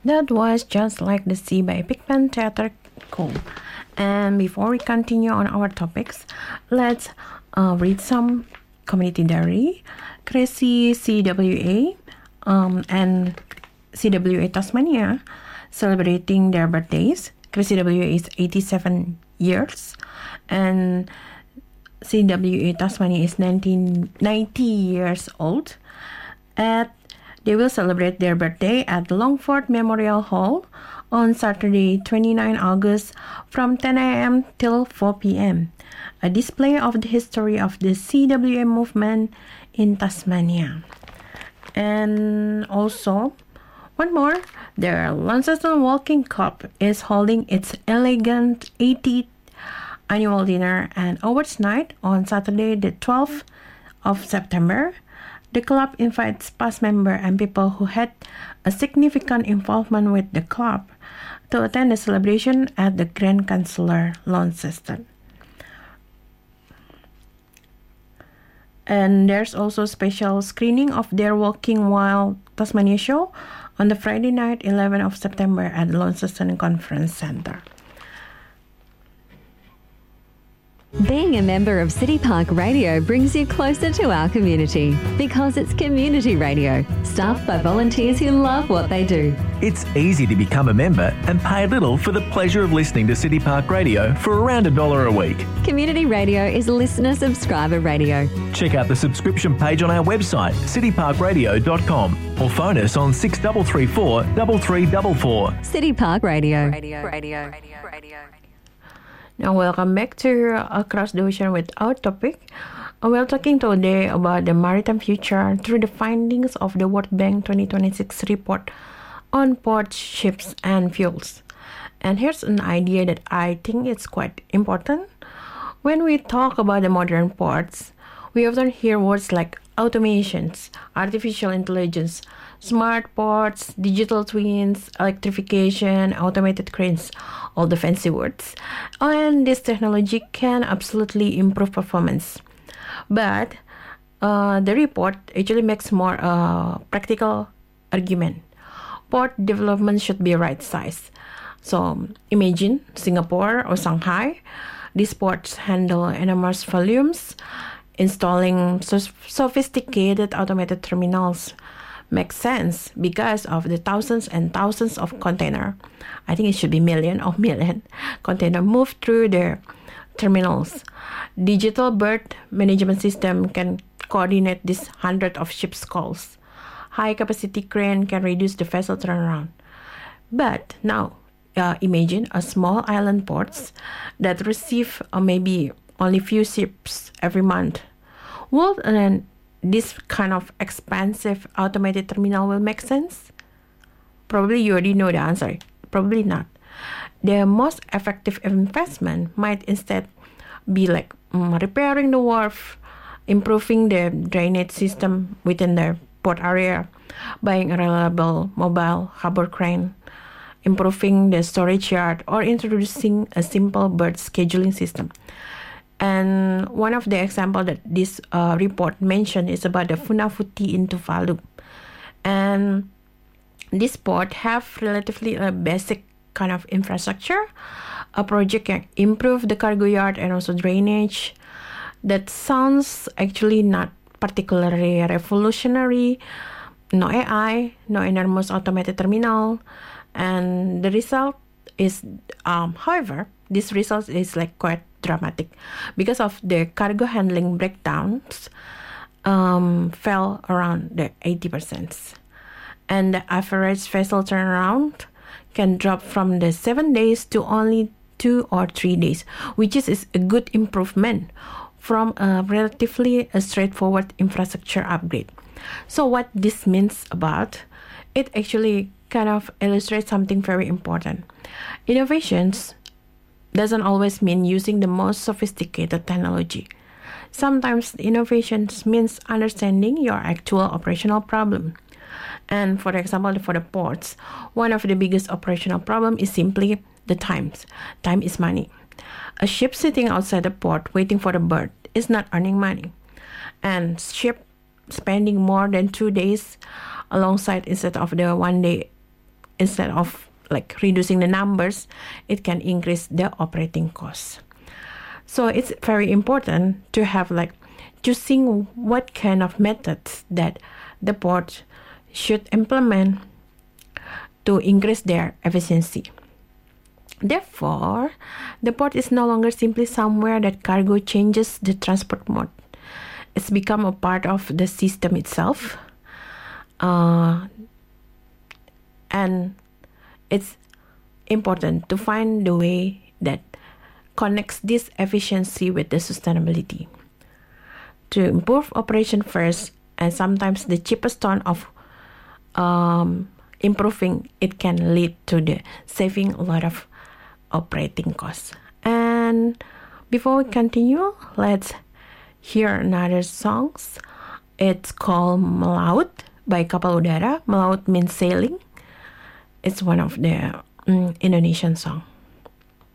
That was Just Like the Sea by Pigment Theater Co. And before we continue on our topics, let's read some community diary. Crazy CWA and CWA Tasmania celebrating their birthdays. Crazy CWA is 87 years and CWA Tasmania is 90 years old. They will celebrate their birthday at Longford Memorial Hall on Saturday, 29 August from 10 a.m. till 4 p.m. A display of the history of the CWA movement in Tasmania. And also, one more, the Launceston Walking Club is holding its elegant 80th annual dinner and awards night on Saturday, the 12th of September. The club invites past members and people who had a significant involvement with the club to attend the celebration at the Grand Chancellor, Launceston. And there's also a special screening of their Walking Wild Tasmania show on the Friday night, 11th of September at the Launceston Conference Centre. Being a member of City Park Radio brings you closer to our community because it's community radio, staffed by volunteers who love what they do. It's easy to become a member and pay little for the pleasure of listening to City Park Radio for around $1 a week. Community radio is listener subscriber radio. Check out the subscription page on our website, cityparkradio.com, or phone us on 6334 3344. City Park Radio. Now, welcome back to Across the Ocean with our topic. We're talking today about the maritime future through the findings of the World Bank 2026 report on ports, ships, and fuels. And here's an idea that I think is quite important. When we talk about the modern ports, we often hear words like automations, artificial intelligence, smart ports, digital twins, electrification, automated cranes, all the fancy words. And this technology can absolutely improve performance. But the report actually makes more practical argument. Port development should be right size. So imagine Singapore or Shanghai. These ports handle enormous volumes. Installing sophisticated automated terminals makes sense because of the thousands and thousands of container. I think it should be million container move through their terminals. Digital berth management system can coordinate this hundred of ships calls. High capacity crane can reduce the vessel turnaround. But now, imagine a small island ports that receive maybe only few ships every month. Well, then this kind of expensive automated terminal will make sense? Probably you already know the answer. Probably not. The most effective investment might instead be like repairing the wharf, improving the drainage system within the port area, buying a reliable mobile harbor crane, improving the storage yard, or introducing a simple berth scheduling system. And one of the examples that this report mentioned is about the Funafuti in Tuvalu. And this port have relatively a basic kind of infrastructure. A project can improve the cargo yard and also drainage. That sounds actually not particularly revolutionary. No AI, no enormous automated terminal. And the result is, however, this result is like quite dramatic because of the cargo handling breakdowns fell around the 80%. And the average vessel turnaround can drop from the 7 days to only 2 or 3 days, which is a good improvement from a relatively straightforward infrastructure upgrade. So what this means about, it actually kind of illustrates something very important. Innovations doesn't always mean using the most sophisticated technology. Sometimes innovations means understanding your actual operational problem. And for example, for the ports, one of the biggest operational problem is simply the times. Time is money. A ship sitting outside the port waiting for the berth is not earning money. And ship spending more than 2 days alongside instead of the 1 day instead of like reducing the numbers, it can increase the operating costs. So it's very important to have like choosing what kind of methods that the port should implement to increase their efficiency. Therefore, the port is no longer simply somewhere that cargo changes the transport mode. It's become a part of the system itself. And it's important to find the way that connects this efficiency with the sustainability. To improve operation first, and sometimes the cheapest tone of improving it can lead to the saving a lot of operating costs. And before we continue, let's hear another song. It's called Melaut by Kapal Udara. Melaut means sailing. It's one of the Indonesian songs.